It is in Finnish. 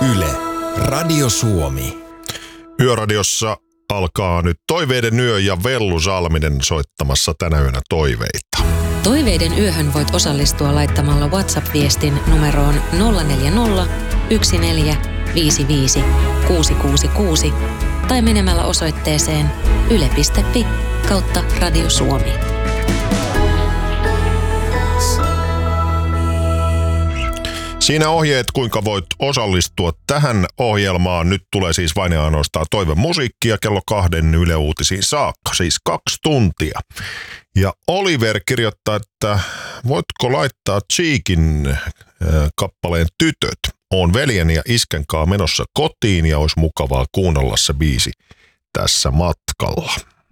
Yle, Radio Suomi. Yöradiossa alkaa nyt Toiveiden yö ja Vellu Salminen soittamassa tänä yönä toiveita. Toiveiden yöhön voit osallistua laittamalla WhatsApp-viestin numeroon 040 1455 666 tai menemällä osoitteeseen yle.fi/Radio Suomi. Siinä ohjeet, kuinka voit osallistua tähän ohjelmaan. Nyt tulee siis vain ja ainoastaan toivemusiikkia kello 2 Yle Uutisiin saakka, siis 2 tuntia. Ja Oliver kirjoittaa, että voitko laittaa Cheekin kappaleen Tytöt? Oon veljeni ja isken kaa menossa kotiin ja olisi mukavaa kuunnella se biisi tässä matkalla.